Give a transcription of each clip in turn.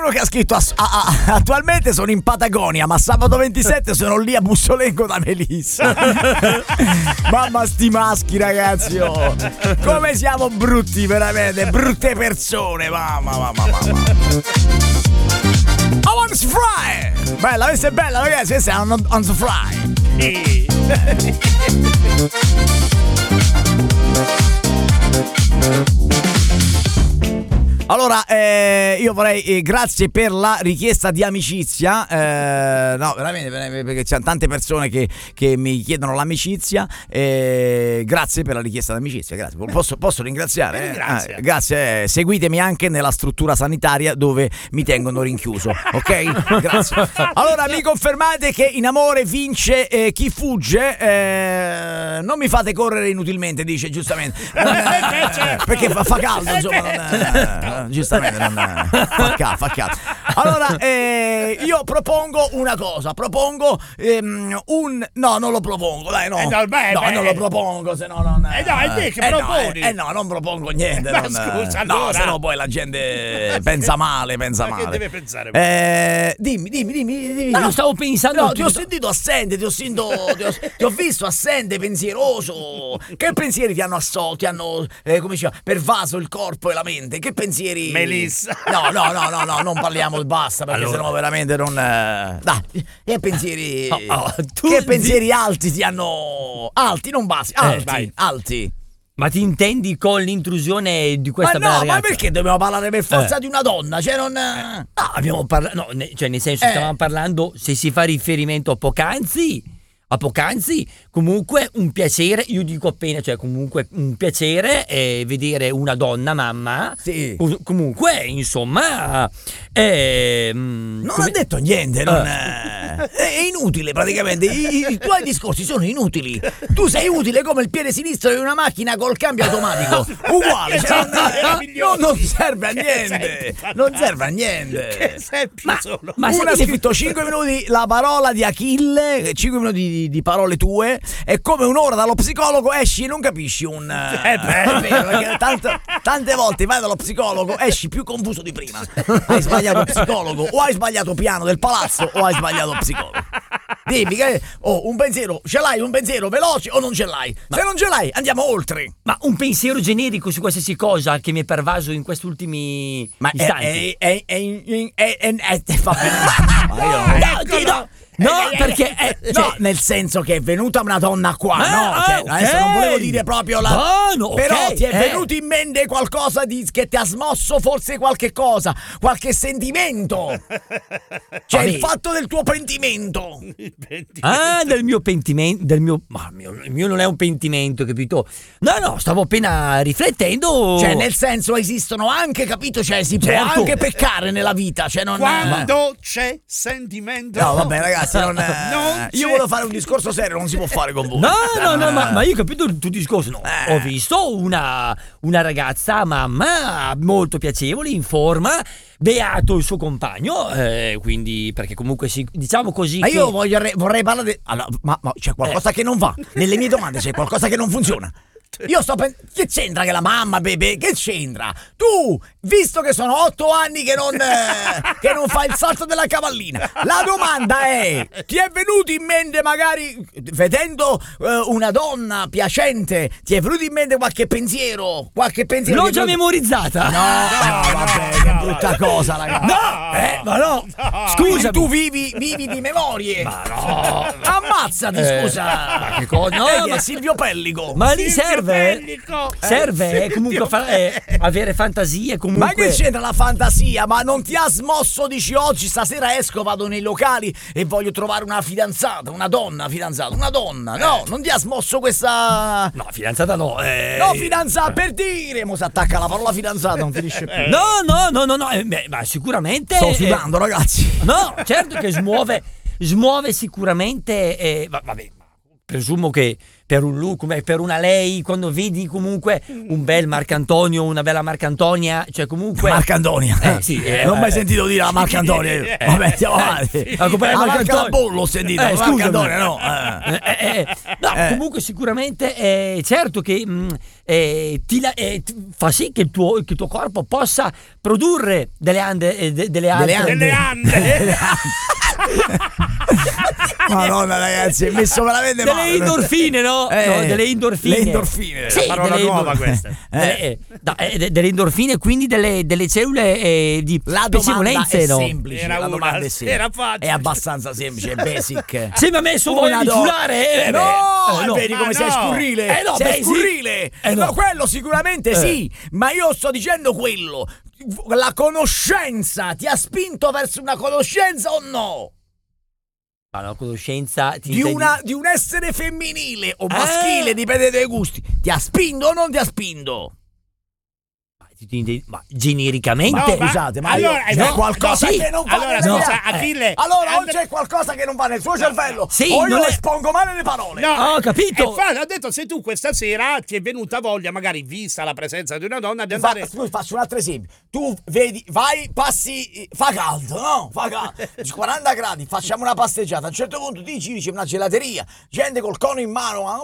uno che ha scritto attualmente sono in Patagonia, ma sabato 27 sono lì a Bussolengo da Melissa. Mamma sti maschi, ragazzi, oh. Come siamo brutti, veramente, brutte persone, mamma. I want to fry. Bella, questa è bella, ragazzi, questa è on the fry. Allora, io vorrei, grazie per la richiesta di amicizia, no, veramente, perché c'è tante persone che mi chiedono l'amicizia, grazie per la richiesta di amicizia, grazie. Posso ringraziare? Grazie, seguitemi anche nella struttura sanitaria dove mi tengono rinchiuso, ok? Grazie. Allora, mi confermate che in amore vince chi fugge, non mi fate correre inutilmente, dice giustamente, perché fa caldo, insomma, giustamente fa caldo. Allora, io propongo una cosa, no, non lo propongo, dai, no. Non lo propongo, se no non. Dai, che proponi? No, non propongo niente. Scusa, allora. No, se no poi la gente pensa male. Che deve pensare? Dimmi. No, stavo pensando. No, ti ho sentito assente, ti ho visto assente, pensieroso. Che pensieri ti hanno assolto, come diceva, pervaso il corpo e la mente? Che pensieri? Melissa. No, non parliamo, basta, perché allora. sennò veramente non. Dai, che pensieri. Che pensieri alti ti hanno. Alti, non bassi, alti. Ma ti intendi con l'intrusione di questa ma no, ragazza? ma perché dobbiamo parlare per forza di una donna? Cioè non. No, abbiamo parlato. No, cioè nel senso, stavamo parlando, se si fa riferimento a poc'anzi, comunque un piacere, io dico appena, cioè comunque un piacere vedere una donna mamma. Sì. Comunque, insomma, non ha detto niente, è inutile praticamente. I tuoi discorsi sono inutili. Tu sei utile come il piede sinistro di una macchina col cambio automatico. Uguale, cioè, non serve a niente. Non serve a niente. Che esempio solo. Ma uno ha scritto 5 minuti la parola di Achille, 5 minuti di parole tue, e come un'ora dallo psicologo esci e non capisci un. È vero, perché tante volte vai dallo psicologo, esci più confuso di prima. Hai sbagliato psicologo, o hai sbagliato piano del palazzo, o hai sbagliato psicologo. Dimmi che un pensiero, ce l'hai un pensiero veloce o non ce l'hai? Se non ce l'hai, andiamo oltre. Ma un pensiero generico su qualsiasi cosa che mi è pervaso in questi ultimi istanti. No, perché no, nel senso che è venuta una donna qua, adesso non volevo dire proprio però ti è venuto in mente qualcosa che ti ha smosso, forse qualche cosa, qualche sentimento. Cioè il fatto del tuo pentimento. Del mio pentimento, il mio non è un pentimento, capito? No, stavo appena riflettendo. Cioè nel senso esistono anche, capito? Cioè si può anche peccare nella vita, cioè non. Quando c'è sentimento. No, vabbè, ragazzi, io volevo fare un discorso serio, non si può fare con voi. No, ma io ho capito il tuo discorso. No. Ho visto una ragazza mamma molto piacevole, in forma, beato il suo compagno, quindi perché comunque diciamo così. Ma io vorrei parlare allora, ma c'è qualcosa che non va. Nelle mie domande c'è qualcosa che non funziona. Io sto pensando, che c'entra che la mamma, bebè, che c'entra? Tu, visto che sono 8 anni che non fai il salto della cavallina, la domanda è, ti è venuto in mente magari, vedendo una donna piacente, ti è venuto in mente qualche pensiero? L'ho già memorizzata. No, vabbè, che brutta cosa, ragazzi. Ma no. Scusa, tu vivi di memorie. Ma no. Ammazzati, scusa. Ma che cosa? No, ma Silvio Pellico. Ma lì serve comunque avere fantasia comunque. Ma che c'entra la fantasia? Ma non ti ha smosso, dici oggi stasera esco, vado nei locali e voglio trovare una fidanzata, una donna fidanzata, una donna. No, non ti ha smosso questa. No, fidanzata no. No, fidanzata per dire, mo si attacca la parola fidanzata, non finisce più. No, ma sicuramente sto sudando, ragazzi. No, certo che smuove sicuramente vabbè. presumo che per un lui come per una lei, quando vedi comunque un bel Marcantonio, una bella Marcantonia, cioè comunque Marcantonia. Sì, non ho mai sentito dire la Marcantonia. Vabbè, andiamo avanti. La Marcantonia l'ho sentito, Marcantonia no. No, comunque sicuramente certo che fa sì che il tuo corpo possa produrre delle ande. Madonna ragazzi, è messo veramente delle male. Endorfine, no? Delle endorfine. Le endorfine, sì, la parola nuova questa. Delle endorfine, quindi delle cellule di La domanda piacevolezza, è no? semplice. Era La domanda una, è semplice. era facile. È abbastanza semplice, è basic. Se mi ha messo voglia di giurare, no, no, vedi come sei scurrile. no, sei beh, scurrile. sì. No, quello sicuramente sì, ma io sto dicendo quello. La conoscenza ti ha spinto verso una conoscenza o no? Ma la conoscenza Di un essere femminile o maschile, dipende dai gusti. Ti ha spinto o non ti ha spinto? Ma genericamente, No, ma- Scusate, ma allora, c'è no, qualcosa sì. che non va Allora, nella scusa, mia- Achille. Allora, o c'è qualcosa che non va nel suo cervello, Sì, o io non è- espongo male le parole. No, ho capito. ho detto, se tu questa sera ti è venuta voglia, magari vista la presenza di una donna, di andare. Faccio un altro esempio. Tu vedi, vai, passi, fa caldo, no? Fa caldo, 40 gradi, facciamo una passeggiata. A un certo punto ti giri, c'è una gelateria, gente col cono in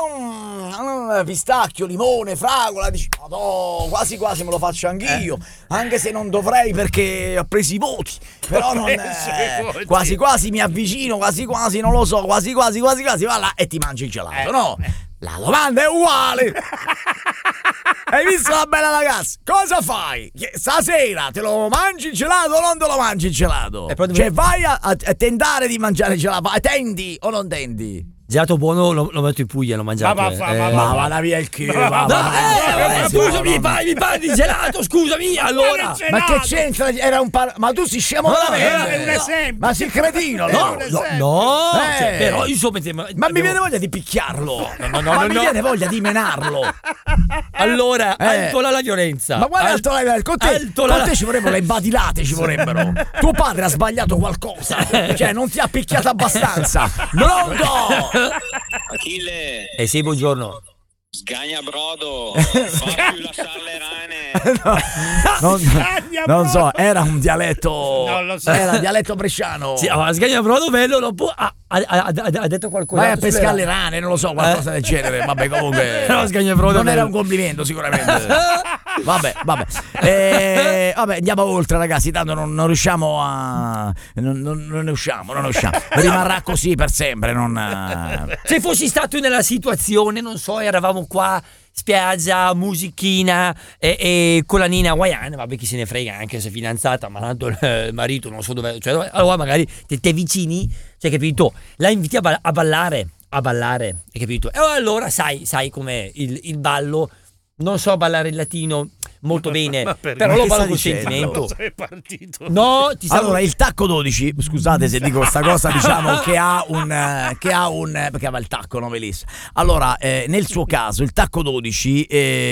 mano, pistacchio, limone, fragola, dici, madò, quasi quasi me lo faccio anch'io, anche se non dovrei perché ho preso i voti, però non, quasi quasi mi avvicino, quasi quasi, non lo so, quasi quasi, va là e ti mangi il gelato, no? La domanda è uguale. Hai visto la bella ragazza? Cosa fai? Stasera te lo mangi il gelato o non te lo mangi il gelato? Cioè vai a tentare di mangiare il gelato. Tendi o non tendi? Gelato buono lo metto in Puglia, l'ho mangiato. Ma vada via il culo. Scusami, mi parli di gelato, scusami, allora. Ma che c'entra? Era un ma tu sei scemo Era un veramente. esempio. Ma sei cretino, No, cioè, però insomma, ma mi viene voglia di picchiarlo. Ma mi viene voglia di menarlo. Allora, altola la violenza. Ma guarda con te ci vorrebbero le badilate, ci vorrebbero. Tuo padre ha sbagliato qualcosa, cioè non ti ha picchiato abbastanza. Pronto? Achille, Sì, buongiorno. sgagna brodo, fa più la No, non so, era un dialetto. Non lo so. Era un dialetto bresciano. Sì, sgagna brodo bello, dopo ha detto qualcosa. Vai a pescare le rane, non lo so, qualcosa del genere. Vabbè, comunque. No, sgagna brodo non era bello. un complimento, sicuramente. Vabbè. Vabbè, andiamo oltre, ragazzi. Tanto non riusciamo a. Non ne usciamo. Rimarrà così per sempre. Se fossi stato nella situazione, non so, eravamo qua, spiaggia, musichina e colanina hawaiana, vabbè, chi se ne frega, anche se fidanzata, ma tanto il marito non so dove, cioè, allora magari te vicini, cioè, capito? La inviti a ballare, hai capito? E allora sai com'è il ballo. Non so ballare il latino molto bene, però lo ballo con sentimento. È partito. No, Allora, il tacco 12, scusate se dico questa cosa, diciamo che ha un perché aveva il tacco, no, Melissa? Allora, nel suo caso il tacco 12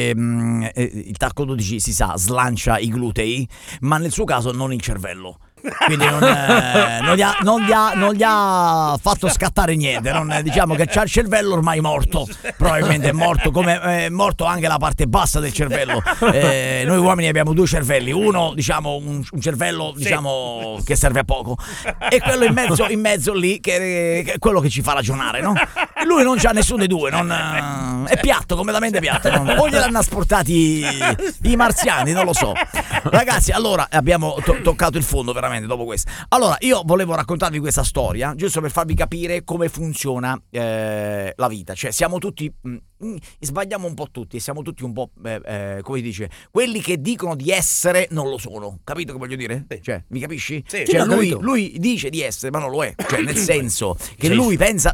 si sa, slancia i glutei, ma nel suo caso non il cervello. Quindi non gli ha fatto scattare niente. Diciamo che c'ha il cervello ormai morto. Probabilmente è morto, come è morto anche la parte bassa del cervello. Noi uomini abbiamo due cervelli. Uno, diciamo, un cervello, diciamo, che serve a poco, e quello in mezzo lì che è quello che ci fa ragionare, no? Lui non c'ha nessuno dei due, è piatto, completamente piatto. O gliel'hanno asportati i marziani, non lo so. Ragazzi, allora abbiamo toccato il fondo veramente dopo questo. Allora, io volevo raccontarvi questa storia giusto per farvi capire come funziona la vita. Cioè, siamo tutti sbagliamo un po' tutti e siamo tutti un po' come dice, quelli che dicono di essere non lo sono. Capito che voglio dire? Sì. Cioè, mi capisci? Sì. Cioè, Sì, lui dice di essere, ma non lo è. Cioè, nel senso che lui pensa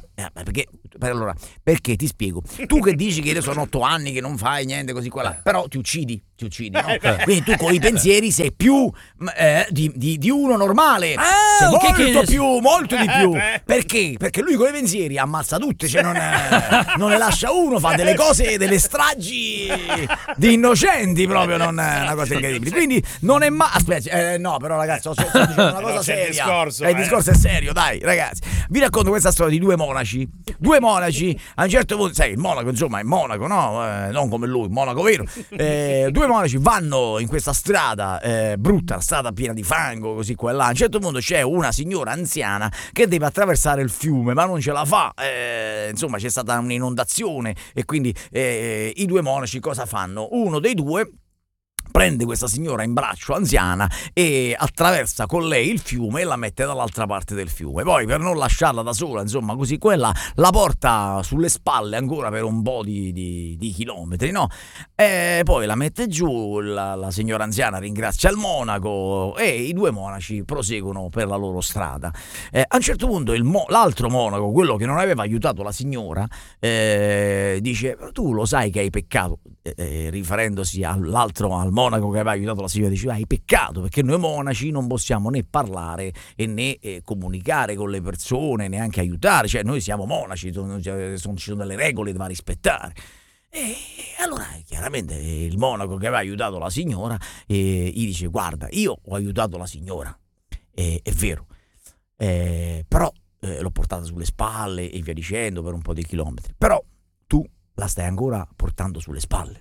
perché ti spiego. Tu che dici che io sono 8 anni che non fai niente così qua là, però ti uccidi. ti uccidi, no? Quindi tu con i pensieri sei più di uno normale. Sei molto di più. Perché? Perché lui con i pensieri ammazza tutti, cioè non ne lascia uno, fa delle cose, delle stragi di innocenti, proprio, non è una cosa incredibile. Quindi non è aspetta, no, però ragazzi, sto dicendo una cosa seria. Il discorso è serio, dai, ragazzi. Vi racconto questa storia di due monaci. A un certo punto, sai, il monaco, insomma, è monaco, no? Non come lui, monaco vero. Due monaci vanno in questa strada brutta, strada piena di fango, così qua e là. A un certo punto c'è una signora anziana che deve attraversare il fiume, ma non ce la fa. Insomma, c'è stata un'inondazione e quindi i due monaci cosa fanno? Uno dei due prende questa signora in braccio anziana e attraversa con lei il fiume e la mette dall'altra parte del fiume. Poi, per non lasciarla da sola, insomma, così quella, la porta sulle spalle ancora per un po' di chilometri, no? E poi la mette giù, la signora anziana ringrazia il monaco e i due monaci proseguono per la loro strada. A un certo punto l'altro monaco, quello che non aveva aiutato la signora, dice: tu lo sai che hai peccato, riferendosi al monaco che aveva aiutato la signora, diceva: hai peccato, perché noi monaci non possiamo né parlare e né comunicare con le persone, neanche aiutare, cioè noi siamo monaci, ci sono delle regole da rispettare. E allora chiaramente il monaco che aveva aiutato la signora gli dice: guarda, io ho aiutato la signora, è vero, però l'ho portata sulle spalle e via dicendo per un po' di chilometri, però tu la stai ancora portando sulle spalle.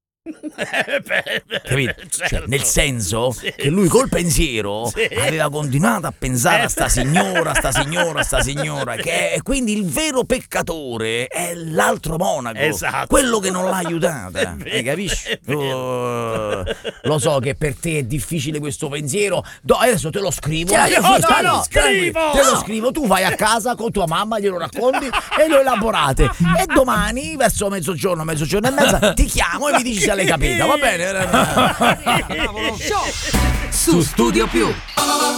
Capito? Certo. Cioè, nel senso che lui col pensiero aveva continuato a pensare a sta signora, che quindi il vero peccatore è l'altro monaco, quello che non l'ha aiutata, capisci? Lo so che per te è difficile questo pensiero, adesso te lo scrivo, te lo scrivo, tu vai a casa con tua mamma, glielo racconti e lo elaborate, e domani verso mezzogiorno e mezza ti chiamo e mi dici se l'hai capita, va bene? Su Studio Più.